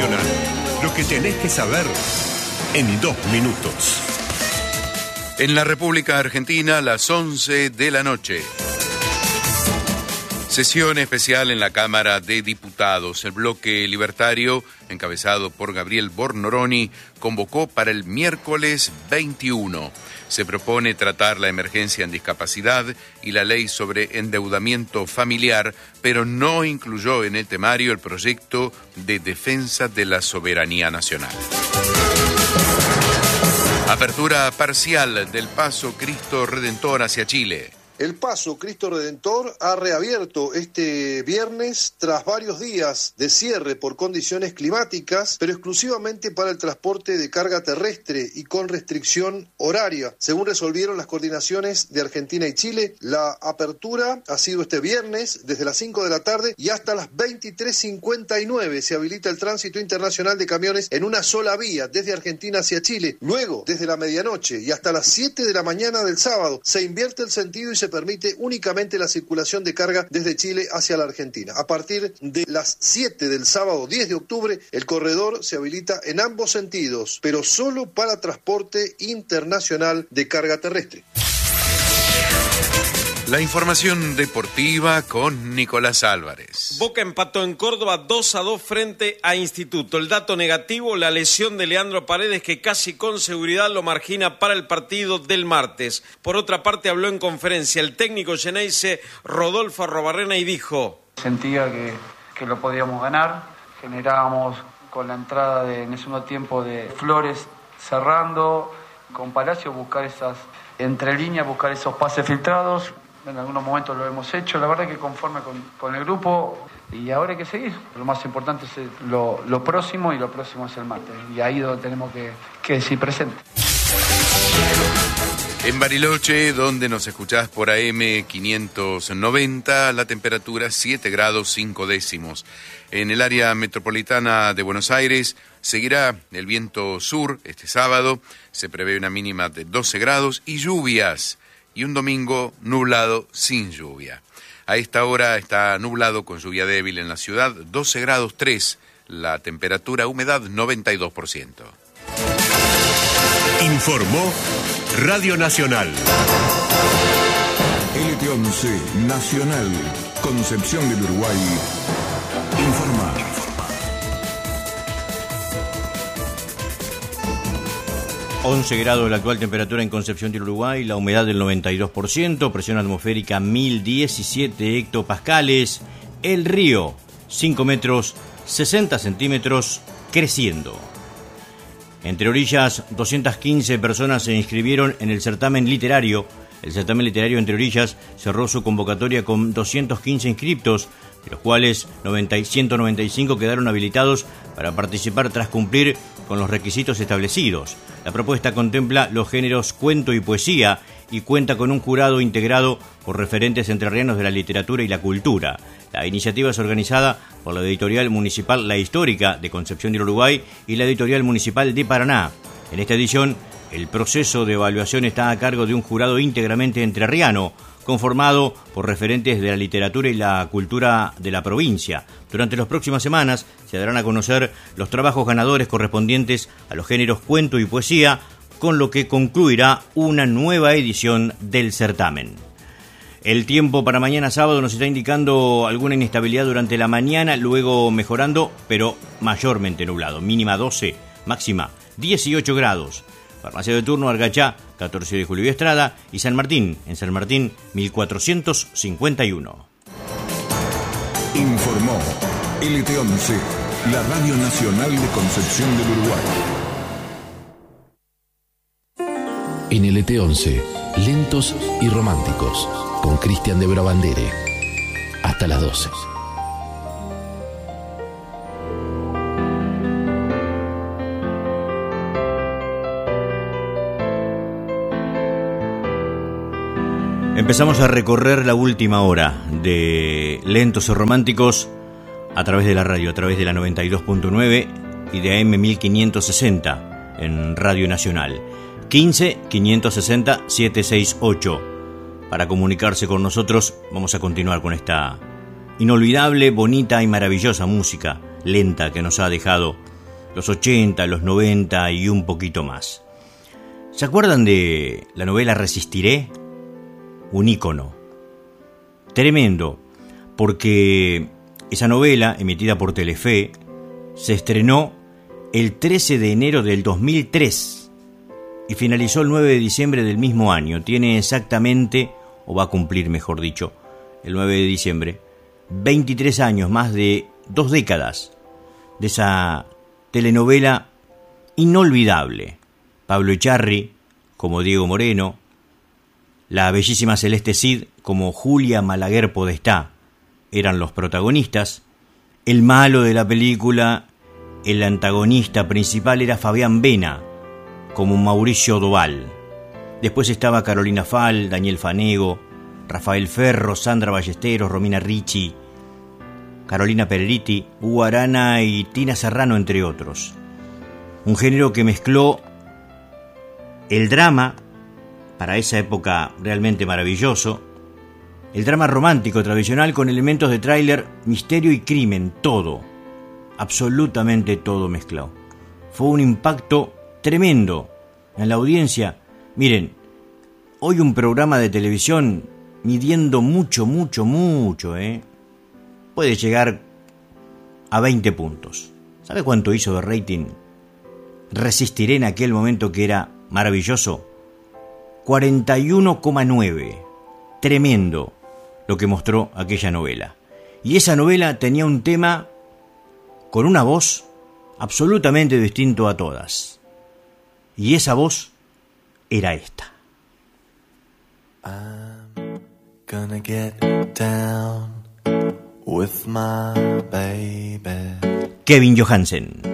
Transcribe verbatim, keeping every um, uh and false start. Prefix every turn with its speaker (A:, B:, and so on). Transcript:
A: Nacional. Lo que tenés que saber en dos minutos.
B: En la República Argentina, las once de la noche. Sesión especial en la Cámara de Diputados. El bloque libertario, encabezado por Gabriel Bornoroni, convocó para el miércoles veintiuno. Se propone tratar la emergencia en discapacidad y la ley sobre endeudamiento familiar, pero no incluyó en el temario el proyecto de defensa de la soberanía nacional. Apertura parcial del Paso Cristo Redentor hacia Chile.
C: El Paso Cristo Redentor ha reabierto este viernes tras varios días de cierre por condiciones climáticas, pero exclusivamente para el transporte de carga terrestre y con restricción horaria. Según resolvieron las coordinaciones de Argentina y Chile, la apertura ha sido este viernes desde las cinco de la tarde y hasta las veintitrés cincuenta y nueve se habilita el tránsito internacional de camiones en una sola vía desde Argentina hacia Chile. Luego, desde la medianoche y hasta las siete de la mañana del sábado, se invierte el sentido y se permite únicamente la circulación de carga desde Chile hacia la Argentina. A partir de las siete del sábado diez de octubre, el corredor se habilita en ambos sentidos, pero solo para transporte internacional de carga terrestre.
B: La información deportiva con Nicolás Álvarez.
D: Boca empató en Córdoba dos a dos frente a Instituto. El dato negativo, la lesión de Leandro Paredes, que casi con seguridad lo margina para el partido del martes. Por otra parte, habló en conferencia el técnico Geneise, Rodolfo Arrobarrena, y dijo:
E: Sentía que, que lo podíamos ganar. Generábamos con la entrada de, en el segundo tiempo de Flores cerrando, con Palacio buscar esas entre líneas, buscar esos pases filtrados. En algunos momentos lo hemos hecho, la verdad que conforme con, con el grupo, y ahora hay que seguir. Lo más importante es lo, lo próximo, y lo próximo es el martes, y ahí es donde tenemos que, que decir presente.
B: En Bariloche, donde nos escuchás por A M quinientos noventa, la temperatura siete grados cinco décimos. En el área metropolitana de Buenos Aires seguirá el viento sur este sábado, se prevé una mínima de doce grados y lluvias, y un domingo nublado sin lluvia. A esta hora está nublado con lluvia débil en la ciudad, doce grados tres, la temperatura, humedad noventa y dos por ciento.
A: Informó Radio Nacional.
F: L T once Nacional, Concepción del Uruguay, informa.
G: once grados la actual temperatura en Concepción del Uruguay, la humedad del noventa y dos por ciento, presión atmosférica mil diecisiete hectopascales, el río cinco metros sesenta centímetros creciendo. Entre Orillas, doscientas quince personas se inscribieron en el certamen literario. El certamen literario Entre Orillas cerró su convocatoria con doscientos quince inscriptos, de los cuales ciento noventa y cinco quedaron habilitados para participar tras cumplir con los requisitos establecidos. La propuesta contempla los géneros cuento y poesía y cuenta con un jurado integrado por referentes entrerrianos de la literatura y la cultura. La iniciativa es organizada por la editorial municipal La Histórica de Concepción del Uruguay y la editorial municipal de Paraná. En esta edición, el proceso de evaluación está a cargo de un jurado íntegramente entrerriano, conformado por referentes de la literatura y la cultura de la provincia. Durante las próximas semanas se darán a conocer los trabajos ganadores correspondientes a los géneros cuento y poesía, con lo que concluirá una nueva edición del certamen. El tiempo para mañana sábado nos está indicando alguna inestabilidad durante la mañana, luego mejorando, pero mayormente nublado. Mínima doce, máxima dieciocho grados. Farmacia de turno Argachá, catorce de Julio y Estrada, y San Martín, en San Martín, mil cuatrocientos cincuenta y uno.
F: Informó L T once, la Radio Nacional de Concepción del Uruguay.
H: En L T once, lentos y románticos, con Cristian de Brabandere. Hasta las doce.
G: Empezamos a recorrer la última hora de Lentos y Románticos a través de la radio, a través de la noventa y dos punto nueve y de A M mil quinientos sesenta en Radio Nacional. quince, quinientos sesenta, setecientos sesenta y ocho. Para comunicarse con nosotros, vamos a continuar con esta inolvidable, bonita y maravillosa música lenta que nos ha dejado los ochenta, los noventa y un poquito más. ¿Se acuerdan de la novela Resistiré? Un ícono. Tremendo, porque esa novela, emitida por Telefe, se estrenó el trece de enero del dos mil tres y finalizó el nueve de diciembre del mismo año. Tiene exactamente, o va a cumplir mejor dicho, el nueve de diciembre, veintitrés años, más de dos décadas de esa telenovela inolvidable. Pablo Echarri como Diego Moreno, la bellísima Celeste Cid como Julia Malaguer Podestá eran los protagonistas. El malo de la película, el antagonista principal, era Fabián Vena como Mauricio Doval. Después estaba Carolina Fall, Daniel Fanego, Rafael Ferro, Sandra Ballesteros, Romina Ricci, Carolina Pereriti, Hugo Arana y Tina Serrano, entre otros. Un género que mezcló el drama, para esa época realmente maravilloso, el drama romántico tradicional con elementos de tráiler, misterio y crimen, todo, absolutamente todo mezclado. Fue un impacto tremendo en la audiencia. Miren, hoy un programa de televisión midiendo mucho, mucho, mucho, ¿eh? puede llegar a veinte puntos. ¿Sabe cuánto hizo de rating Resistiré en aquel momento, que era maravilloso? cuarenta y uno coma nueve. Tremendo lo que mostró aquella novela. Y esa novela tenía un tema con una voz absolutamente distinto a todas. Y esa voz era esta.
I: I'm gonna get down with my baby.
G: Kevin Johansen.